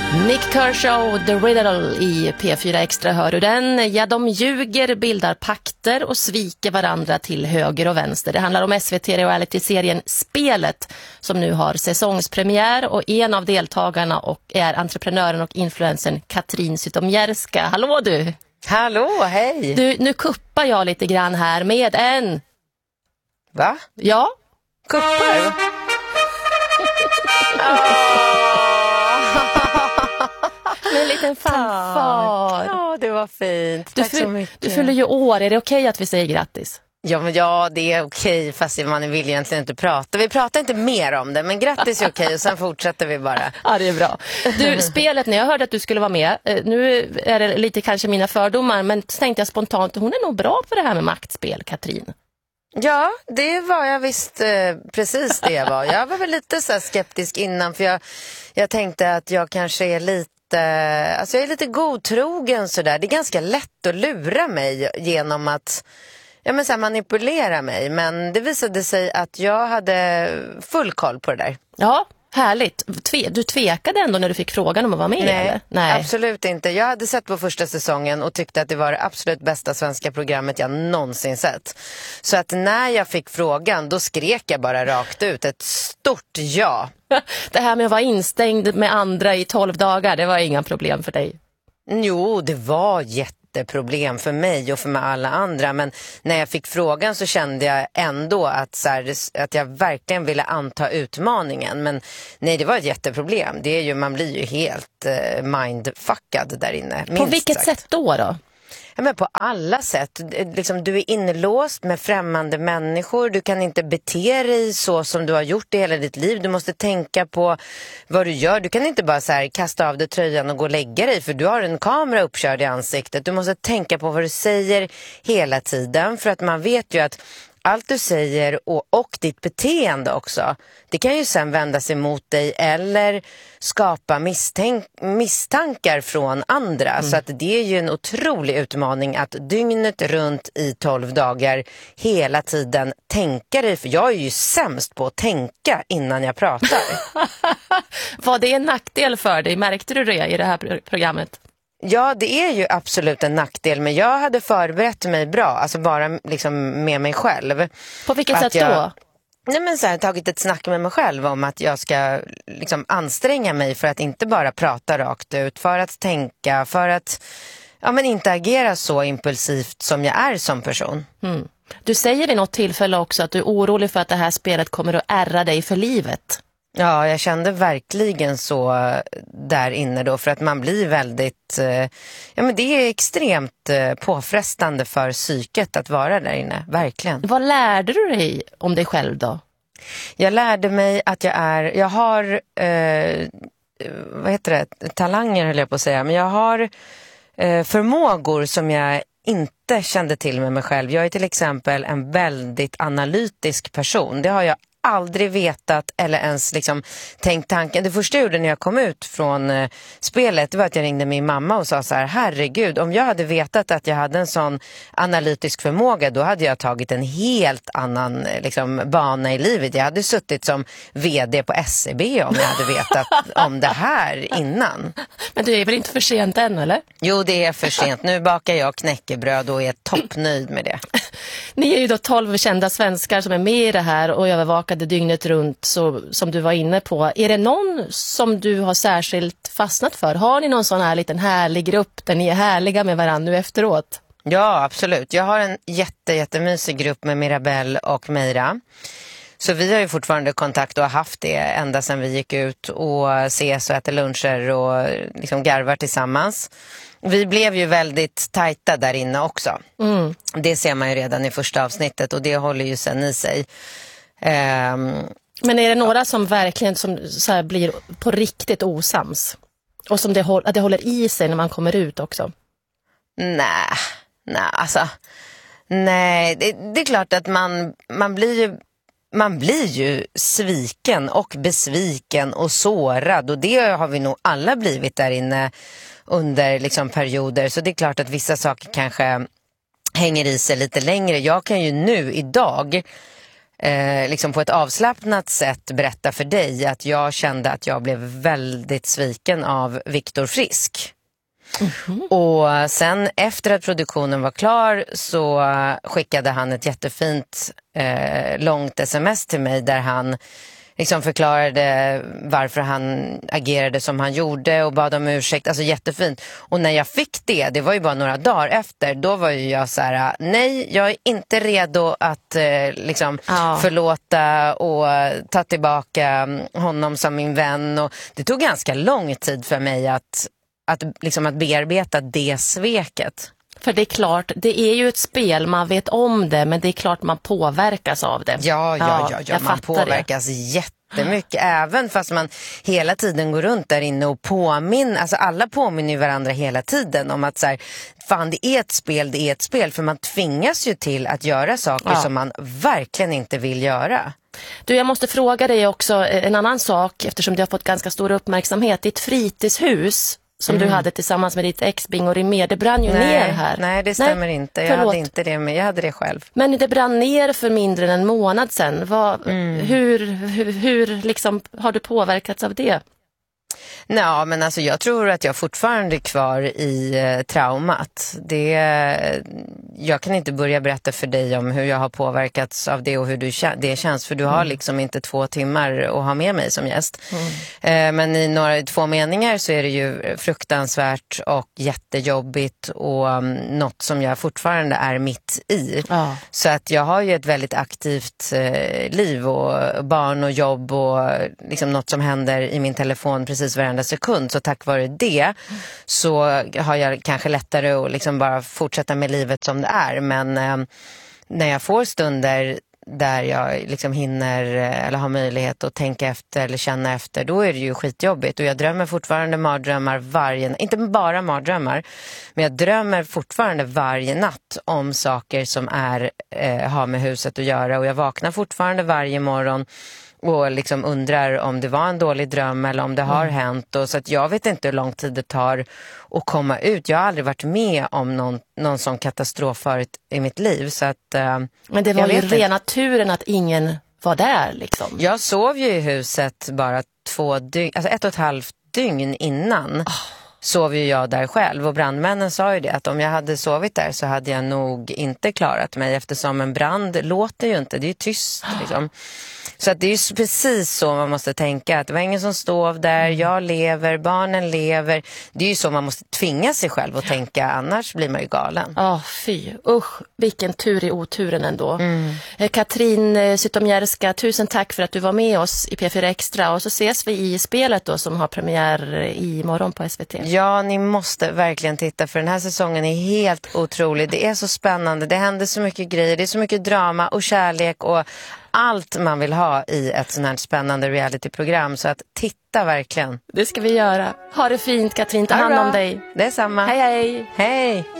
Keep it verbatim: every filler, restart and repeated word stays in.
Nick Kershaw, The Riddle i P fyra Extra, hör du den? Ja, de ljuger, bildar pakter och sviker varandra till höger och vänster. Det handlar om S V T-reality-serien Spelet som nu har säsongspremiär, och en av deltagarna och är entreprenören och influencern Katrin Zytomierska. Hallå du! Hallå, hej! Du, nu kuppar jag lite grann här med en... Va? Ja. Kuppar? Med en liten fanfar. Ja, det var fint. Du, Tack så mycket. Du fyller ju år. Är det okej att vi säger grattis? Ja, men ja, det är okej, fast man vill egentligen inte prata. Vi pratar inte mer om det, men grattis är okej och sen fortsätter vi bara. Ja, det är bra. Du, spelet, när jag hörde att du skulle vara med, nu är det lite kanske mina fördomar, men tänkte jag spontant, hon är nog bra på det här med maktspel, Katrin. Ja, det var jag visst eh, precis det jag var. Jag var väl lite så här skeptisk innan, för jag, jag tänkte att jag kanske är lite, alltså jag är lite godtrogen sådär. Det är ganska lätt att lura mig genom att ja, men så här, manipulera mig. Men det visade sig att jag hade full koll på det där. Ja, härligt. Tve, du tvekade ändå när du fick frågan om att vara med? Nej, eller? Nej, absolut inte. Jag hade sett på första säsongen och tyckte att det var det absolut bästa svenska programmet jag någonsin sett. Så att när jag fick frågan, då skrek jag bara rakt ut ett stort ja. Det här med att vara instängd med andra i tolv dagar, det var inga problem för dig? Jo, det var jätteproblem för mig och för mig alla andra. Men när jag fick frågan så kände jag ändå att, så här, att jag verkligen ville anta utmaningen. Men nej, det var ett jätteproblem. Det är ju, man blir ju helt eh, mindfuckad där inne. På vilket sagt. sätt då då? Ja, men på alla sätt. Liksom, du är inlåst med främmande människor. Du kan inte bete dig så som du har gjort i hela ditt liv. Du måste tänka på vad du gör. Du kan inte bara så här kasta av dig tröjan och gå och lägga dig, för du har en kamera uppkörd i ansiktet. Du måste tänka på vad du säger hela tiden, för att man vet ju att allt du säger och, och ditt beteende också, det kan ju sen vända sig mot dig eller skapa misstänk, misstankar från andra. Mm. Så att det är ju en otrolig utmaning att dygnet runt i tolv dagar hela tiden tänka dig. För jag är ju sämst på att tänka innan jag pratar. Var det en nackdel för dig? Märkte du det i det här programmet? Ja, det är ju absolut en nackdel, men jag hade förberett mig bra, alltså bara liksom med mig själv. På vilket att sätt jag, då? Nej, men så här, tagit ett snack med mig själv om att jag ska liksom anstränga mig för att inte bara prata rakt ut, för att tänka, för att ja, men inte agera så impulsivt som jag är som person. Mm. Du säger vid något tillfälle också att du är orolig för att det här spelet kommer att ärra dig för livet. Ja, jag kände verkligen så där inne då, för att man blir väldigt, ja men det är extremt påfrestande för psyket att vara där inne, verkligen. Vad lärde du dig om dig själv då? Jag lärde mig att jag är, jag har, eh, vad heter det, talanger höll jag på att säga, men jag har eh, förmågor som jag inte kände till med mig själv. Jag är till exempel en väldigt analytisk person, det har jag aldrig vetat eller ens liksom tänkt tanken. Det första jag gjorde när jag kom ut från eh, spelet, det var att jag ringde min mamma och sa så här: herregud, om jag hade vetat att jag hade en sån analytisk förmåga, då hade jag tagit en helt annan eh, liksom, bana i livet. Jag hade suttit som vd på S E B om jag hade vetat om det här innan. Men du är väl inte för sent än, eller? Jo, det är för sent. Nu bakar jag knäckebröd och är toppnöjd med det. Ni är ju då tolv kända svenskar som är med i det här och övervakade dygnet runt, så, som du var inne på. Är det någon som du har särskilt fastnat för? Har ni någon sån här liten härlig grupp där ni är härliga med varandra nu efteråt? Ja, absolut. Jag har en jätte, jättemysig grupp med Mirabelle och Meira. Så vi har ju fortfarande kontakt och har haft det ända sedan vi gick ut och ses och äter luncher och liksom garvar tillsammans. Vi blev ju väldigt tajta där inne också. Mm. Det ser man ju redan i första avsnittet och det håller ju sen i sig. Um, Men är det några som verkligen som så här blir på riktigt osams? Och som det, håll, att det håller i sig när man kommer ut också? Nej, nej alltså. Nej, det, det är klart att man, man blir ju man blir ju sviken och besviken och sårad, och det har vi nog alla blivit där inne under liksom perioder. Så det är klart att vissa saker kanske hänger i sig lite längre. Jag kan ju nu idag eh, liksom på ett avslappnat sätt berätta för dig att jag kände att jag blev väldigt sviken av Viktor Frisk. Mm-hmm. Och sen efter att produktionen var klar så skickade han ett jättefint eh, långt sms till mig där han liksom förklarade varför han agerade som han gjorde och bad om ursäkt, alltså jättefint. Och när jag fick det, det var ju bara några dagar efter, då var ju jag så här: nej, jag är inte redo att eh, liksom ja. förlåta och ta tillbaka honom som min vän. Och det tog ganska lång tid för mig att, att, liksom att bearbeta det sveket. För det är klart, det är ju ett spel, man vet om det, men det är klart man påverkas av det. Ja, ja, ja, ja man påverkas det. jättemycket, även fast man hela tiden går runt där inne och påminner, alltså alla påminner ju varandra hela tiden om att så här, fan det är ett spel, det är ett spel, för man tvingas ju till att göra saker ja. som man verkligen inte vill göra. Du, jag måste fråga dig också en annan sak, eftersom du har fått ganska stor uppmärksamhet. Ditt fritidshus som mm. du hade tillsammans med ditt ex Bingo Rimér, det brann ju nej, ner här. Nej, det stämmer nej, inte. Jag förlåt. hade inte det, men jag hade det själv. Men det brann ner för mindre än en månad sedan. Vad, mm. Hur, hur, hur liksom, har du påverkats av det? Ja, men alltså jag tror att jag fortfarande är kvar i eh, traumat. Det, jag kan inte börja berätta för dig om hur jag har påverkats av det och hur du, det känns. För du har mm. liksom inte två timmar att ha med mig som gäst. Mm. Eh, men i några två meningar så är det ju fruktansvärt och jättejobbigt och um, något som jag fortfarande är mitt i. Ja. Så att jag har ju ett väldigt aktivt eh, liv och barn och jobb och liksom något som händer i min telefon precis varenda sekund, så tack vare det så har jag kanske lättare att liksom bara fortsätta med livet som det är, men eh, när jag får stunder där jag liksom hinner eller har möjlighet att tänka efter eller känna efter, då är det ju skitjobbigt. Och jag drömmer fortfarande mardrömmar varje, inte bara mardrömmar, men jag drömmer fortfarande varje natt om saker som är, eh, har med huset att göra, och jag vaknar fortfarande varje morgon och liksom undrar om det var en dålig dröm eller om det har mm. hänt. Och så att jag vet inte hur lång tid det tar att komma ut. Jag har aldrig varit med om någon, någon sån katastrof förut i mitt liv. Så att, uh, men det var ju rena turen att ingen var där liksom. Jag sov ju i huset bara två dygn, alltså ett och ett halvt dygn innan. Oh. Sov ju jag där själv, och brandmännen sa ju det, att om jag hade sovit där så hade jag nog inte klarat mig, eftersom en brand låter ju inte, det är ju tyst liksom. Så att det är ju precis så man måste tänka, att det var ingen som stod där, jag lever, barnen lever. Det är ju så man måste tvinga sig själv att tänka, annars blir man ju galen. Ja, oh, fy, usch, vilken tur i oturen ändå. Mm. Katrin Zytomierska, tusen tack för att du var med oss i P fyra Extra, och så ses vi i spelet då som har premiär i morgon på S V T. Ja, ni måste verkligen titta, för den här säsongen är helt otrolig. Det är så spännande, det händer så mycket grejer, det är så mycket drama och kärlek och allt man vill ha i ett sånt här spännande realityprogram. Så att titta verkligen. Det ska vi göra. Ha det fint, Katrin. Ta hand om dig. Det är samma. Hej, hej. Hej.